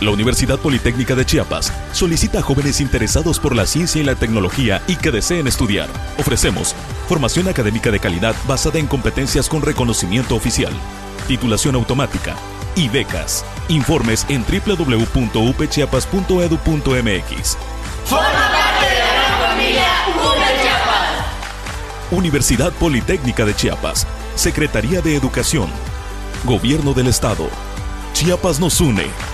La Universidad Politécnica de Chiapas solicita a jóvenes interesados por la ciencia y la tecnología y que deseen estudiar. Ofrecemos formación académica de calidad basada en competencias con reconocimiento oficial, titulación automática y becas. Informes en www.upchiapas.edu.mx. ¡Forma parte de la gran familia UP Chiapas! Universidad Politécnica de Chiapas, Secretaría de Educación, Gobierno del Estado. Chiapas nos une.